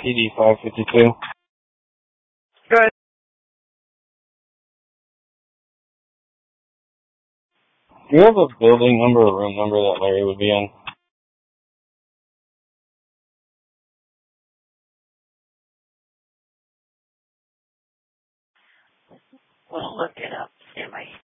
PD 552. Good. Do you have a building number or room number that Larry would be in? We'll look it up. Stand by.